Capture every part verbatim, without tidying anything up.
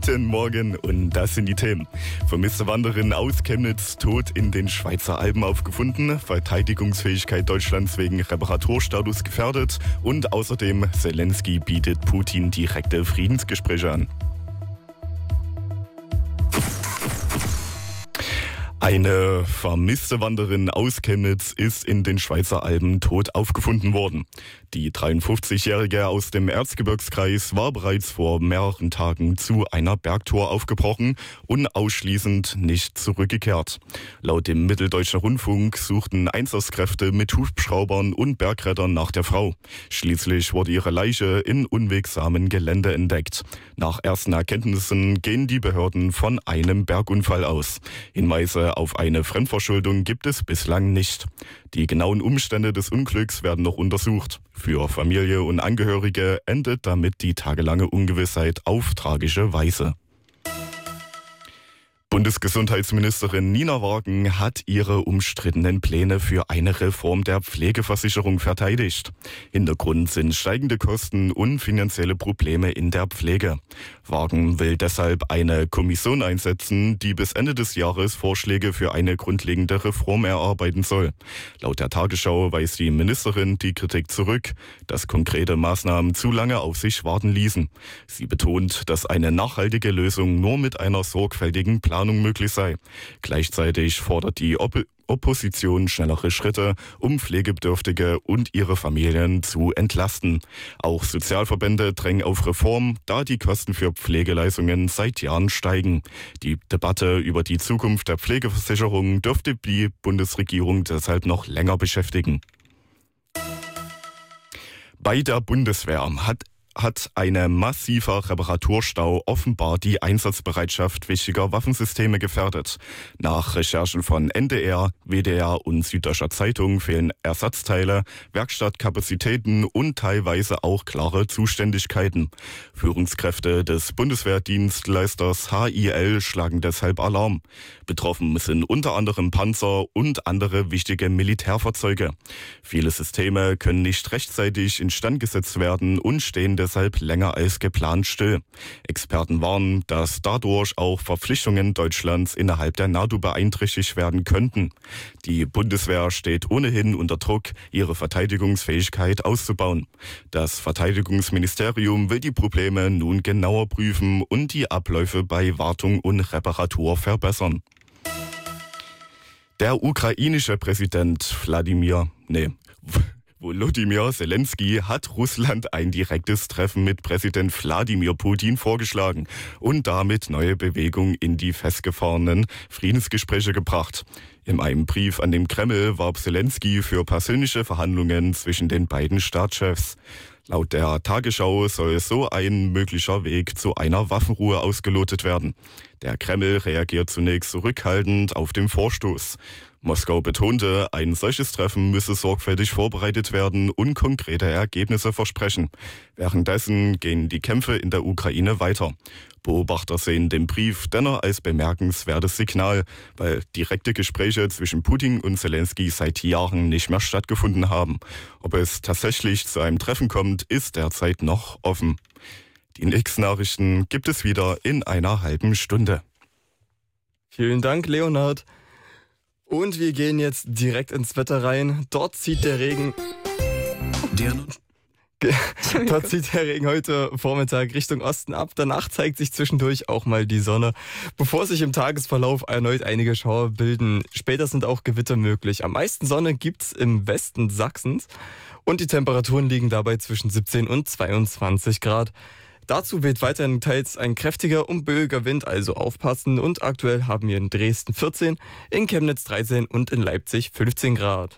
Guten Morgen und das sind die Themen. Vermisste Wanderin aus Chemnitz tot in den Schweizer Alpen aufgefunden, Verteidigungsfähigkeit Deutschlands wegen Reparaturstatus gefährdet und außerdem Zelensky bietet Putin direkte Friedensgespräche an. Eine vermisste Wanderin aus Chemnitz ist in den Schweizer Alpen tot aufgefunden worden. Die dreiundfünfzigjährige aus dem Erzgebirgskreis war bereits vor mehreren Tagen zu einer Bergtour aufgebrochen und ausschließend nicht zurückgekehrt. Laut dem Mitteldeutschen Rundfunk suchten Einsatzkräfte mit Hubschraubern und Bergrettern nach der Frau. Schließlich wurde ihre Leiche in unwegsamen Gelände entdeckt. Nach ersten Erkenntnissen gehen die Behörden von einem Bergunfall aus. Hinweise auf eine Fremdverschuldung gibt es bislang nicht. Die genauen Umstände des Unglücks werden noch untersucht. Für Familie und Angehörige endet damit die tagelange Ungewissheit auf tragische Weise. Bundesgesundheitsministerin Nina Wagen hat ihre umstrittenen Pläne für eine Reform der Pflegeversicherung verteidigt. Hintergrund sind steigende Kosten und finanzielle Probleme in der Pflege. Wagen will deshalb eine Kommission einsetzen, die bis Ende des Jahres Vorschläge für eine grundlegende Reform erarbeiten soll. Laut der Tagesschau weist die Ministerin die Kritik zurück, dass konkrete Maßnahmen zu lange auf sich warten ließen. Sie betont, dass eine nachhaltige Lösung nur mit einer sorgfältigen Planung möglich sei. Gleichzeitig fordert die Op- Opposition schnellere Schritte, um Pflegebedürftige und ihre Familien zu entlasten. Auch Sozialverbände drängen auf Reform, da die Kosten für Pflegeleistungen seit Jahren steigen. Die Debatte über die Zukunft der Pflegeversicherung dürfte die Bundesregierung deshalb noch länger beschäftigen. Bei der Bundeswehr hat hat ein massiver Reparaturstau offenbar die Einsatzbereitschaft wichtiger Waffensysteme gefährdet. Nach Recherchen von N D R, W D R und Süddeutscher Zeitung fehlen Ersatzteile, Werkstattkapazitäten und teilweise auch klare Zuständigkeiten. Führungskräfte des Bundeswehrdienstleisters H I L schlagen deshalb Alarm. Betroffen sind unter anderem Panzer und andere wichtige Militärfahrzeuge. Viele Systeme können nicht rechtzeitig instand gesetzt werden und stehen deshalb länger als geplant still. Experten warnen, dass dadurch auch Verpflichtungen Deutschlands innerhalb der NATO beeinträchtigt werden könnten. Die Bundeswehr steht ohnehin unter Druck, ihre Verteidigungsfähigkeit auszubauen. Das Verteidigungsministerium will die Probleme nun genauer prüfen und die Abläufe bei Wartung und Reparatur verbessern. Der ukrainische Präsident Wladimir, nee, Volodymyr Zelensky hat Russland ein direktes Treffen mit Präsident Wladimir Putin vorgeschlagen und damit neue Bewegung in die festgefahrenen Friedensgespräche gebracht. In einem Brief an den Kreml warb Zelensky für persönliche Verhandlungen zwischen den beiden Staatschefs. Laut der Tagesschau soll so ein möglicher Weg zu einer Waffenruhe ausgelotet werden. Der Kreml reagiert zunächst zurückhaltend auf den Vorstoß. Moskau betonte, ein solches Treffen müsse sorgfältig vorbereitet werden und konkrete Ergebnisse versprechen. Währenddessen gehen die Kämpfe in der Ukraine weiter. Beobachter sehen den Brief dennoch als bemerkenswertes Signal, weil direkte Gespräche zwischen Putin und Zelensky seit Jahren nicht mehr stattgefunden haben. Ob es tatsächlich zu einem Treffen kommt, ist derzeit noch offen. Die nächsten Nachrichten gibt es wieder in einer halben Stunde. Vielen Dank, Leonhard. Und wir gehen jetzt direkt ins Wetter rein. Dort zieht der Regen... Der Dort zieht der Regen heute Vormittag Richtung Osten ab. Danach zeigt sich zwischendurch auch mal die Sonne, bevor sich im Tagesverlauf erneut einige Schauer bilden. Später sind auch Gewitter möglich. Am meisten Sonne gibt's im Westen Sachsens und die Temperaturen liegen dabei zwischen siebzehn und zweiundzwanzig Grad. Dazu weht weiterhin teils ein kräftiger und böiger Wind, also aufpassen. Und aktuell haben wir in Dresden vierzehn, in Chemnitz dreizehn und in Leipzig fünfzehn Grad.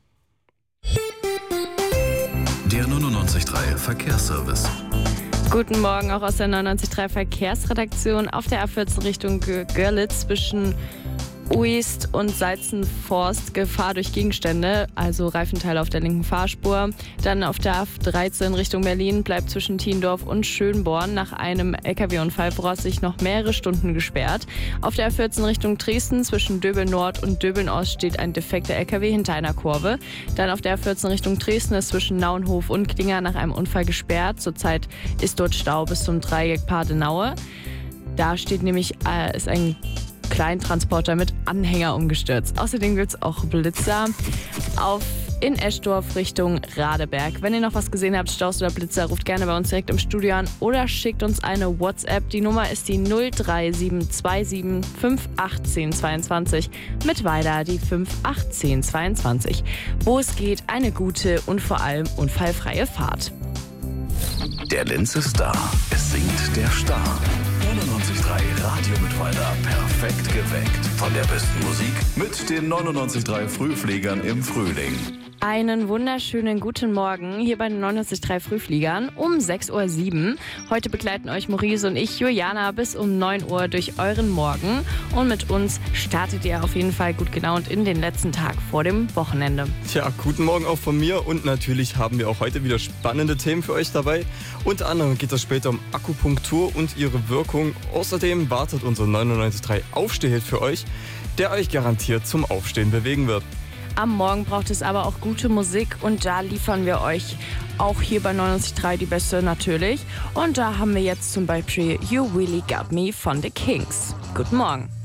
Der neunundneunzig Komma drei Verkehrsservice. Guten Morgen auch aus der neunundneunzig Komma drei Verkehrsredaktion. Auf der A vierzehn Richtung Görlitz zwischen Uist und Salzenforst Gefahr durch Gegenstände, also Reifenteile auf der linken Fahrspur. Dann auf der A dreizehn Richtung Berlin bleibt zwischen Thiendorf und Schönborn nach einem L K W-Unfall voraussichtlich noch mehrere Stunden gesperrt. Auf der A vierzehn Richtung Dresden zwischen Döbeln Nord und Döbeln Ost steht ein defekter L K W hinter einer Kurve. Dann auf der A vierzehn Richtung Dresden ist zwischen Nauenhof und Klinger nach einem Unfall gesperrt. Zurzeit ist dort Stau bis zum Dreieck Padenaue. Da steht nämlich, äh, ist ein Kleintransporter mit Anhänger umgestürzt. Außerdem gibt es auch Blitzer auf in Eschdorf Richtung Radeberg. Wenn ihr noch was gesehen habt, Staus oder Blitzer, ruft gerne bei uns direkt im Studio an oder schickt uns eine WhatsApp. Die Nummer ist die null drei sieben zwei sieben fünf acht eins zwei zwei mit weiter die fünf acht eins zwei zwei. Wo es geht, eine gute und vor allem unfallfreie Fahrt. Der Linz ist da. Es singt der Star. neunundneunzig Komma drei Radio Mittweida. Perfekt geweckt. Von der besten Musik mit den neunundneunzig Komma drei Frühfliegern im Frühling. Einen wunderschönen guten Morgen hier bei den neunundneunzig Komma drei Frühfliegern um sechs Uhr sieben. Heute begleiten euch Maurice und ich, Juliana, bis um neun Uhr durch euren Morgen. Und mit uns startet ihr auf jeden Fall gut gelaunt in den letzten Tag vor dem Wochenende. Tja, guten Morgen auch von mir und natürlich haben wir auch heute wieder spannende Themen für euch dabei. Unter anderem geht es später um Akupunktur und ihre Wirkung. Außerdem wartet unser neunundneunzig Komma drei Aufstehhit für euch, der euch garantiert zum Aufstehen bewegen wird. Am Morgen braucht es aber auch gute Musik und da liefern wir euch auch hier bei neunundneunzig Komma drei die beste natürlich. Und da haben wir jetzt zum Beispiel You Really Got Me von The Kings. Guten Morgen.